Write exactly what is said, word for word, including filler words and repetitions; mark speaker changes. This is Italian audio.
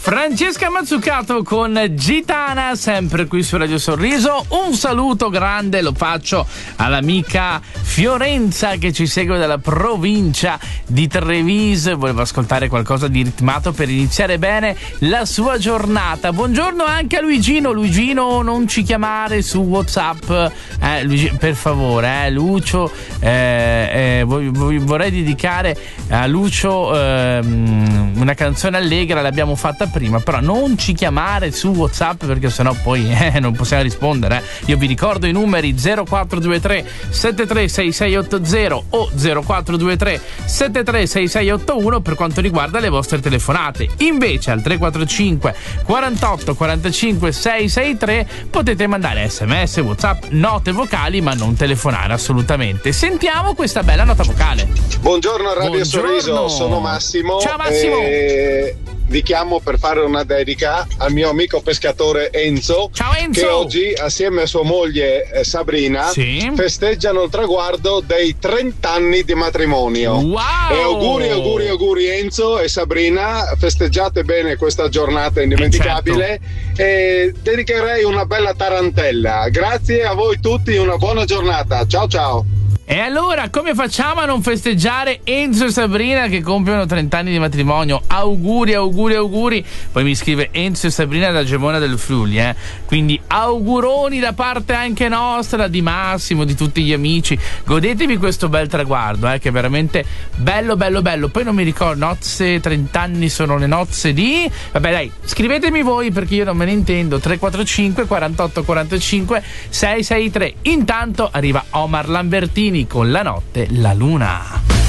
Speaker 1: Francesca Mazzucato con Gitana, sempre qui su Radio Sorriso. Un saluto grande lo faccio all'amica Fiorenza che ci segue dalla provincia di Treviso. Volevo ascoltare qualcosa di ritmato per iniziare bene la sua giornata. Buongiorno anche a Luigino. Luigino, non ci chiamare su WhatsApp, eh, Luigi, per favore, eh, Lucio. Eh, eh, vorrei dedicare a Lucio eh, una canzone allegra, l'abbiamo fatta prima, però non ci chiamare su WhatsApp perché sennò poi eh, non possiamo rispondere. Eh. Io vi ricordo i numeri zero quattro due tre sette tre sei sei otto zero o zero quattro due tre sette tre sei sei otto uno per quanto riguarda le vostre telefonate. Invece al tre quattro cinque quarantotto quarantacinque sei sei tre potete mandare sms, WhatsApp, note vocali, ma non telefonare assolutamente. Sentiamo questa bella nota vocale.
Speaker 2: Buongiorno a Radio
Speaker 1: Buongiorno.
Speaker 2: Sorriso, sono Massimo.
Speaker 1: Ciao Massimo.
Speaker 2: E vi chiamo per fare una dedica al mio amico pescatore Enzo.
Speaker 1: Ciao Enzo.
Speaker 2: Che oggi assieme a sua moglie eh, Sabrina
Speaker 1: sì.
Speaker 2: festeggiano il traguardo dei trenta anni di matrimonio.
Speaker 1: Wow.
Speaker 2: E auguri, auguri, auguri Enzo e Sabrina, festeggiate bene questa giornata indimenticabile. Certo. E dedicherei una bella tarantella. Grazie a voi tutti, una buona giornata. Ciao ciao.
Speaker 1: E allora, come facciamo a non festeggiare Enzo e Sabrina che compiono trenta anni di matrimonio? Auguri, auguri, auguri. Poi mi scrive Enzo e Sabrina da Gemona del Friuli, eh. Quindi auguroni da parte anche nostra, di Massimo, di tutti gli amici. Godetevi questo bel traguardo, eh, che è veramente bello, bello, bello. Poi non mi ricordo, nozze, trenta anni sono le nozze di... Vabbè dai, scrivetemi voi perché io non me ne intendo. tre quattro cinque quarantotto quarantacinque sei sei tre. Intanto arriva Omar Lambertini con La notte, la luna.